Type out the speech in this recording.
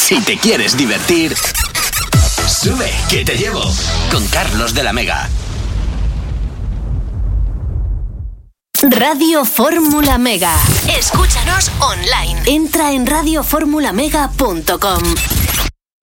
Si te quieres divertir, sube, que te llevo. Con Carlos de la Mega. Radio Fórmula Mega. Escúchanos online. Entra en radioformulamega.com.